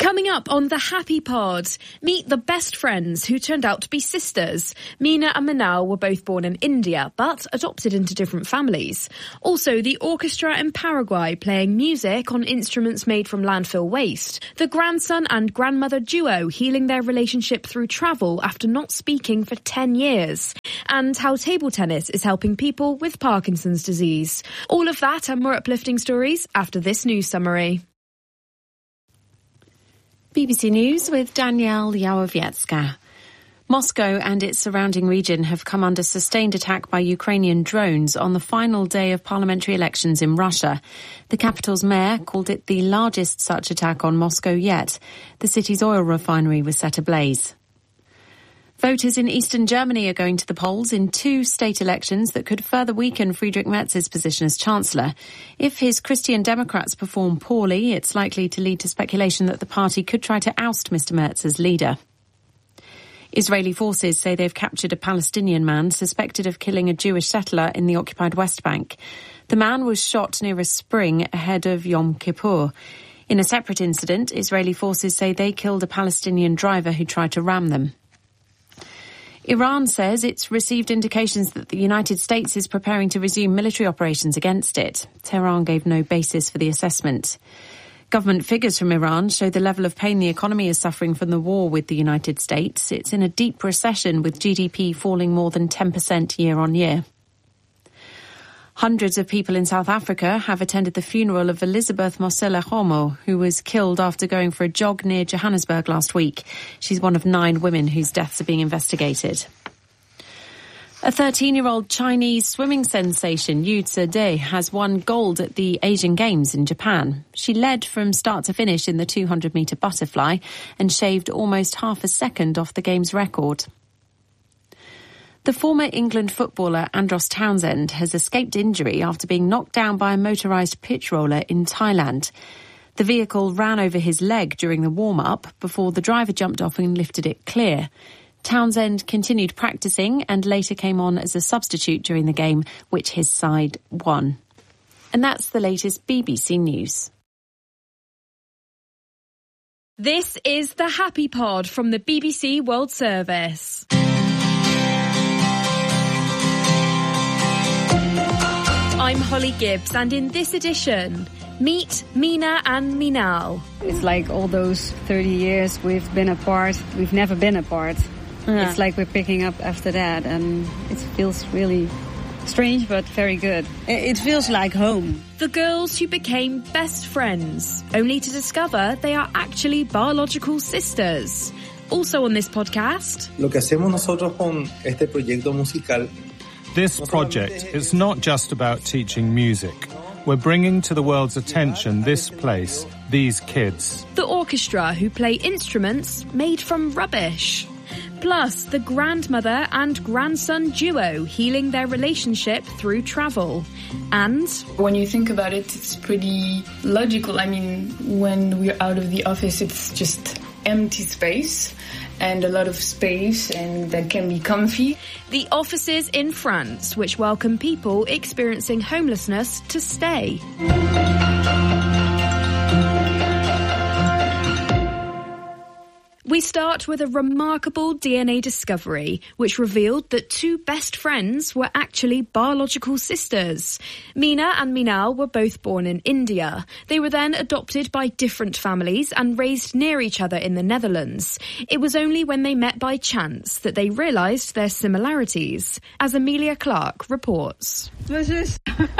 Coming up on the Happy Pod, meet the best friends who turned out to be sisters. Meena and Minal were both born in India, but adopted into different families. Also, the orchestra in Paraguay playing music on instruments made from landfill waste. The grandson and grandmother duo healing their relationship through travel after not speaking for 10 years. And how table tennis is helping people with Parkinson's disease. All of that and more uplifting stories after this news summary. BBC News with Danielle Yałowiecka. Moscow and its surrounding region have come under sustained attack by Ukrainian drones on the final day of parliamentary elections in Russia. The capital's mayor called it the largest such attack on Moscow yet. The city's oil refinery was set ablaze. Voters in eastern Germany are going to the polls in 2 state elections that could further weaken Friedrich Merz's position as Chancellor. If his Christian Democrats perform poorly, it's likely to lead to speculation that the party could try to oust Mr. Merz as leader. Israeli forces say they've captured a Palestinian man suspected of killing a Jewish settler in the occupied West Bank. The man was shot near a spring ahead of Yom Kippur. In a separate incident, Israeli forces say they killed a Palestinian driver who tried to ram them. Iran says it's received indications that the United States is preparing to resume military operations against it. Tehran gave no basis for the assessment. Government figures from Iran show the level of pain the economy is suffering from the war with the United States. It's in a deep recession with GDP falling more than 10% year on year. Hundreds of people in South Africa have attended the funeral of Elizabeth Mosela-Homo, who was killed after going for a jog near Johannesburg last week. She's one of 9 women whose deaths are being investigated. A 13-year-old Chinese swimming sensation, Yu Zhede, has won gold at the Asian Games in Japan. She led from start to finish in the 200-metre butterfly and shaved almost half a second off the game's record. The former England footballer Andros Townsend has escaped injury after being knocked down by a motorised pitch roller in Thailand. The vehicle ran over his leg during the warm-up before the driver jumped off and lifted it clear. Townsend continued practising and later came on as a substitute during the game, which his side won. And that's the latest BBC News. This is the Happy Pod from the BBC World Service. I'm Holly Gibbs, and in this edition, meet Meena and Minal. It's like all those 30 years we've been apart, we've never been apart. Yeah. It's like we're picking up after that, and it feels really strange but very good. It feels like home. The girls who became best friends, only to discover they are actually biological sisters. Also on this podcast... Lo que hacemos nosotros con este proyecto musical... This project is not just about teaching music. We're bringing to the world's attention this place, these kids. The orchestra who play instruments made from rubbish. Plus, the grandmother and grandson duo healing their relationship through travel. And... when you think about it, it's pretty logical. I mean, when we're out of the office, it's just empty space. And a lot of space, and that can be comfy. The offices in France, which welcome people experiencing homelessness to stay. We start with a remarkable DNA discovery, which revealed that 2 best friends were actually biological sisters. Meena and Minal were both born in India. They were then adopted by different families and raised near each other in the Netherlands. It was only when they met by chance that they realised their similarities, as Amelia Clark reports. My sister.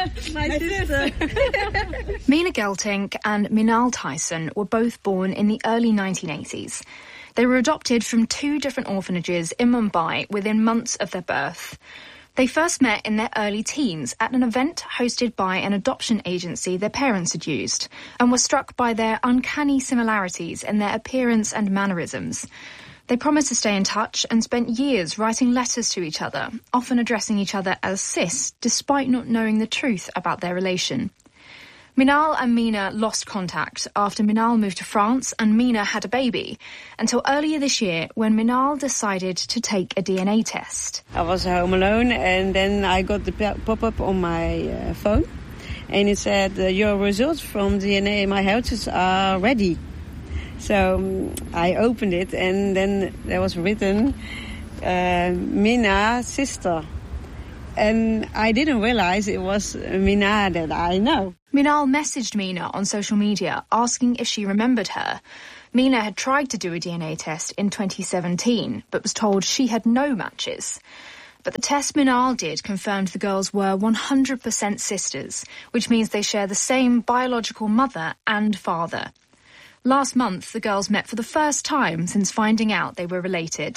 Meena Geltink and Minal Tyson were both born in the early 1980s. They were adopted from 2 different orphanages in Mumbai within months of their birth. They first met in their early teens at an event hosted by an adoption agency their parents had used, and were struck by their uncanny similarities in their appearance and mannerisms. They promised to stay in touch and spent years writing letters to each other, often addressing each other as sis, despite not knowing the truth about their relation. Minal and Meena lost contact after Minal moved to France and Meena had a baby, until earlier this year when Minal decided to take a DNA test. I was home alone, and then I got the pop-up on my phone, and it said, your results from DNA in my heritage are ready. So I opened it, and then there was written, Mina, sister. And I didn't realize it was Mina that I know. Minal messaged Mina on social media asking if she remembered her. Mina had tried to do a DNA test in 2017, but was told she had no matches. But the test Minal did confirmed the girls were 100% sisters, which means they share the same biological mother and father. Last month, the girls met for the first time since finding out they were related.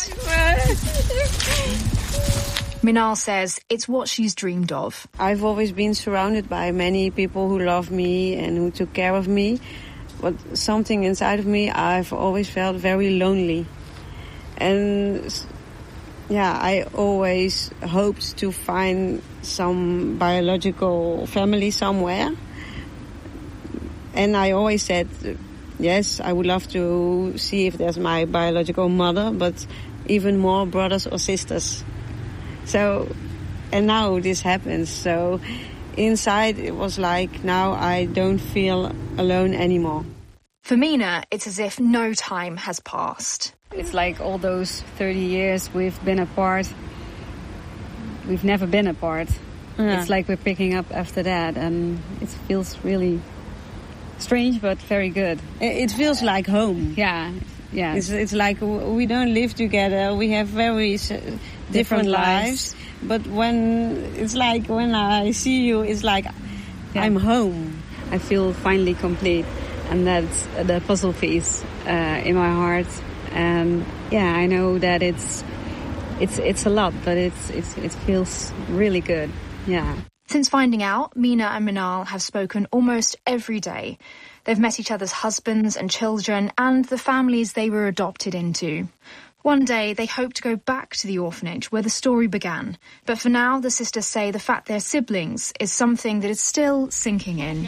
Minal says it's what she's dreamed of. I've always been surrounded by many people who love me and who took care of me. But something inside of me, I've always felt very lonely. And yeah, I always hoped to find some biological family somewhere. And I always said, yes, I would love to see if there's my biological mother, but even more brothers or sisters. So, and now this happens. So inside it was like, now I don't feel alone anymore. For Mina, it's as if no time has passed. It's like all those 30 years we've been apart. We've never been apart. Yeah. It's like we're picking up after that, and it feels really strange but very good. It feels like home. Yeah. It's like we don't live together. We have very different lives. But when I see you, it's like I'm home. I feel finally complete, and that's the puzzle piece in my heart. And yeah, I know that it's a lot, but it feels really good. Yeah. Since finding out, Mina and Minal have spoken almost every day. They've met each other's husbands and children and the families they were adopted into. One day, they hope to go back to the orphanage where the story began. But for now, the sisters say the fact they're siblings is something that is still sinking in.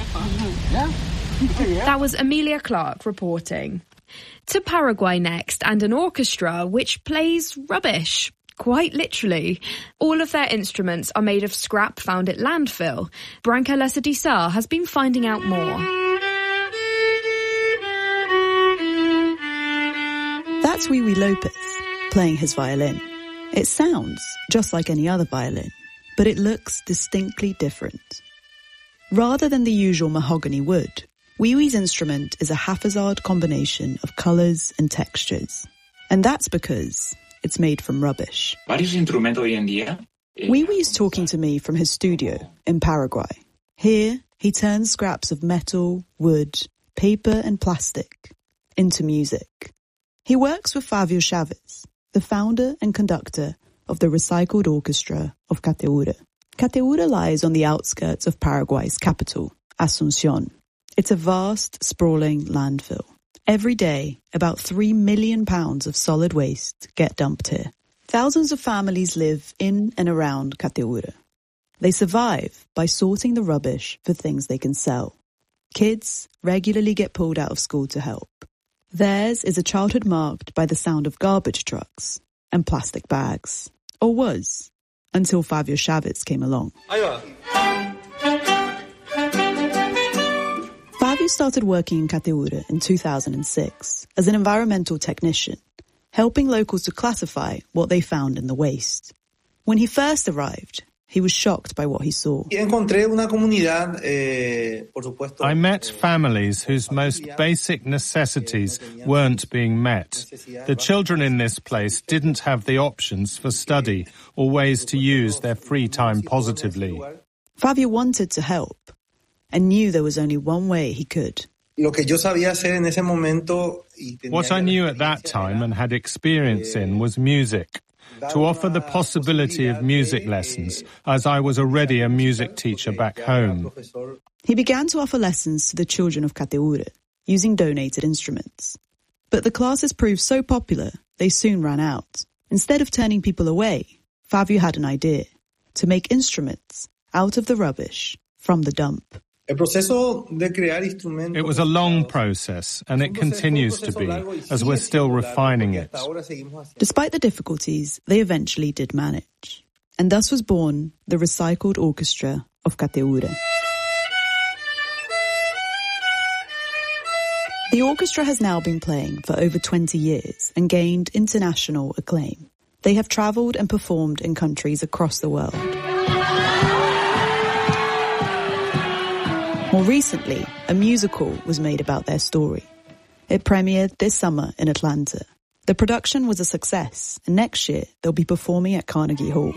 That was Amelia Clark reporting. To Paraguay next, and an orchestra which plays rubbish. Quite literally. All of their instruments are made of scrap found at landfill. Branca Lessa Di Sá has been finding out more. That's Wee Wee Lopez, playing his violin. It sounds just like any other violin, but it looks distinctly different. Rather than the usual mahogany wood, Wee Wee's instrument is a haphazard combination of colours and textures. And that's because it's made from rubbish. Wee Wee's talking to me from his studio in Paraguay. Here, he turns scraps of metal, wood, paper and plastic into music. He works with Fabio Chavez, the founder and conductor of the Recycled Orchestra of Cateura. Cateura lies on the outskirts of Paraguay's capital, Asunción. It's a vast, sprawling landfill. Every day, about 3 million pounds of solid waste get dumped here. Thousands of families live in and around Cateura. They survive by sorting the rubbish for things they can sell. Kids regularly get pulled out of school to help. Theirs is a childhood marked by the sound of garbage trucks and plastic bags. Or was, until Fabio Chavez came along. Fabio started working in Cateura in 2006 as an environmental technician, helping locals to classify what they found in the waste. When he first arrived, he was shocked by what he saw. I met families whose most basic necessities weren't being met. The children in this place didn't have the options for study or ways to use their free time positively. Fabio wanted to help and knew there was only one way he could. What I knew at that time and had experience in was music. To offer the possibility of music lessons, as I was already a music teacher back home. He began to offer lessons to the children of Cateura, using donated instruments. But the classes proved so popular, they soon ran out. Instead of turning people away, Fabio had an idea, to make instruments out of the rubbish from the dump. It was a long process, and it continues to be, as we're still refining it. Despite the difficulties, they eventually did manage. And thus was born the Recycled Orchestra of Cateura. The orchestra has now been playing for over 20 years and gained international acclaim. They have travelled and performed in countries across the world. More recently, a musical was made about their story. It premiered this summer in Atlanta. The production was a success, and next year they'll be performing at Carnegie Hall.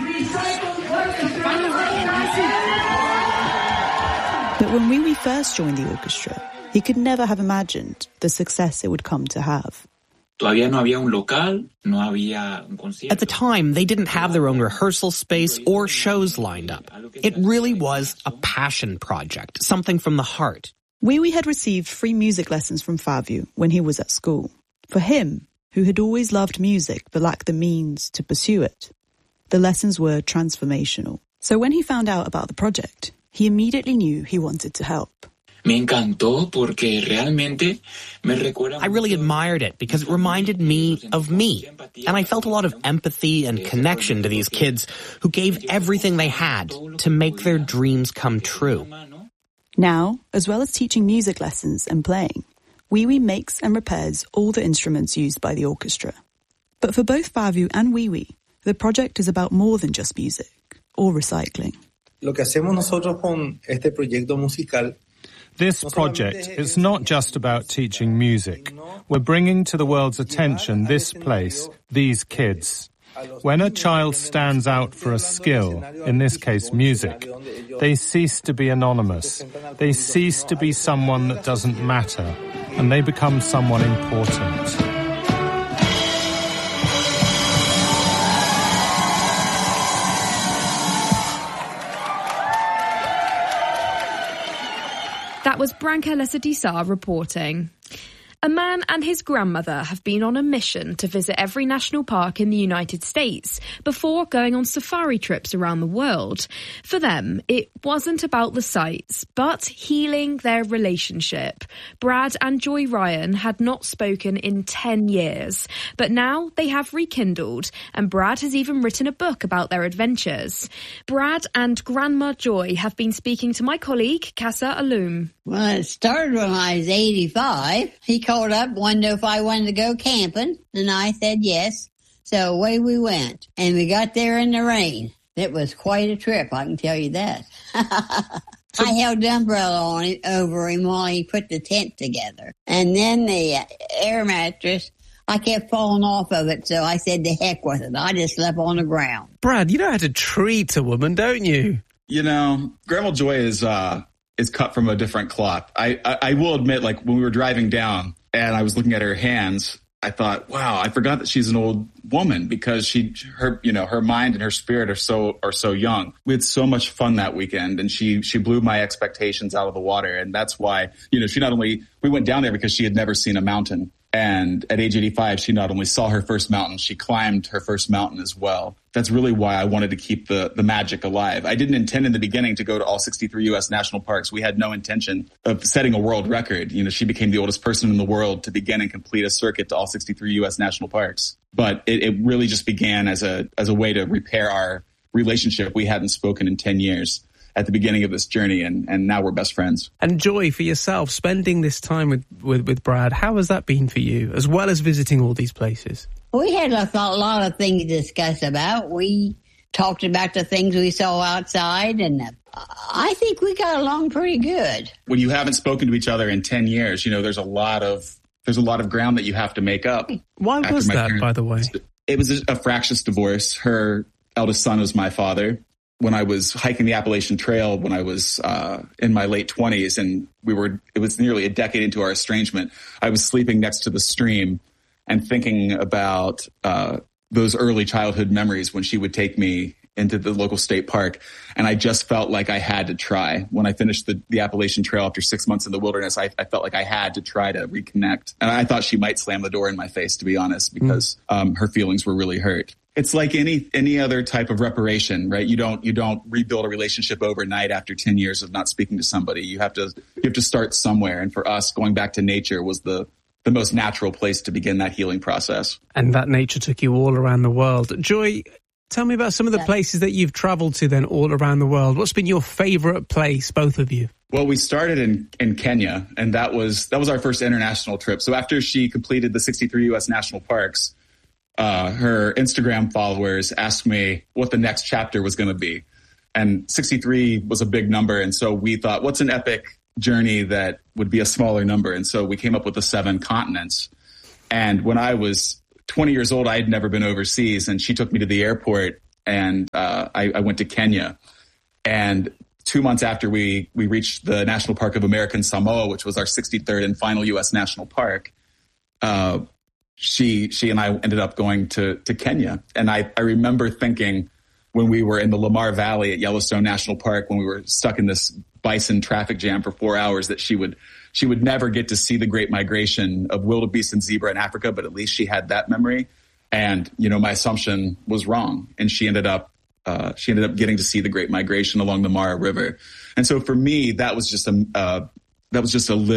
But when Wee Wee first joined the orchestra, he could never have imagined the success it would come to have. At the time, they didn't have their own rehearsal space or shows lined up. It really was a passion project, something from the heart. Wee Wee had received free music lessons from Fabio when he was at school. For him, who had always loved music but lacked the means to pursue it, the lessons were transformational. So when he found out about the project, he immediately knew he wanted to help. I really admired it because it reminded me of me. And I felt a lot of empathy and connection to these kids who gave everything they had to make their dreams come true. Now, as well as teaching music lessons and playing, Wee Wee makes and repairs all the instruments used by the orchestra. But for both Fabio and Wee Wee, the project is about more than just music or recycling. Lo que hacemos nosotros con este proyecto musical. This project is not just about teaching music. We're bringing to the world's attention this place, these kids. When a child stands out for a skill, in this case music, they cease to be anonymous. They cease to be someone that doesn't matter, and they become someone important. That was Branka Lesadisa reporting. A man and his grandmother have been on a mission to visit every national park in the United States before going on safari trips around the world. For them, it wasn't about the sights, but healing their relationship. Brad and Joy Ryan had not spoken in 10 years, but now they have rekindled, and Brad has even written a book about their adventures. Brad and Grandma Joy have been speaking to my colleague, Casa Alum. Well, it started when I was 85. He called up, wanted to know if I wanted to go camping, and I said yes. So away we went, and we got there in the rain. It was quite a trip, I can tell you that. I held the umbrella on over him while he put the tent together. And then the air mattress, I kept falling off of it, so I said to heck with it. I just slept on the ground. Brad, you know how to treat a woman, don't you? You know, Grandma Joy is cut from a different cloth. I will admit, like, when we were driving down and I was looking at her hands, I thought, wow, I forgot that she's an old woman because her mind and her spirit are so young. We had so much fun that weekend, and she blew my expectations out of the water. And that's why, we went down there because she had never seen a mountain. And at age 85, she not only saw her first mountain, she climbed her first mountain as well. That's really why I wanted to keep the magic alive. I didn't intend in the beginning to go to all 63 U.S. national parks. We had no intention of setting a world record. She became the oldest person in the world to begin and complete a circuit to all 63 U.S. national parks. But it really just began as a way to repair our relationship. We hadn't spoken in 10 years. At the beginning of this journey, and now we're best friends. And Joy, for yourself, spending this time with Brad, how has that been for you, as well as visiting all these places? We had a lot of things to discuss about. We talked about the things we saw outside, and I think we got along pretty good. When you haven't spoken to each other in 10 years, there's a lot of ground that you have to make up. Why was that, by the way? It was a fractious divorce. Her eldest son was my father. When I was hiking the Appalachian Trail when I was in my late 20s, and it was nearly a decade into our estrangement, I was sleeping next to the stream and thinking about those early childhood memories when she would take me into the local state park. And I just felt like I had to try. When I finished the Appalachian Trail after 6 months in the wilderness, I felt like I had to try to reconnect. And I thought she might slam the door in my face, to be honest, because her feelings were really hurt. It's like any other type of reparation, right? You don't rebuild a relationship overnight after 10 years of not speaking to somebody. You have to start somewhere. And for us, going back to nature was the most natural place to begin that healing process. And that nature took you all around the world. Joy, tell me about some of the places that you've traveled to then all around the world. What's been your favorite place, both of you? Well, we started in Kenya, and that was our first international trip. So after she completed the 63 U.S. national parks, her Instagram followers asked me what the next chapter was going to be. And 63 was a big number. And so we thought, what's an epic journey that would be a smaller number? And so we came up with the 7 continents. And when I was 20 years old, I had never been overseas. And she took me to the airport, and I went to Kenya. And 2 months after we reached the National Park of American Samoa, which was our 63rd and final U.S. national park, she and I ended up going to Kenya. And I remember thinking, when we were in the Lamar Valley at Yellowstone National Park, when we were stuck in this bison traffic jam for 4 hours, that she would never get to see the great migration of wildebeest and zebra in Africa, but at least she had that memory. And, my assumption was wrong. And she ended up getting to see the great migration along the Mara River. And so for me, that was just a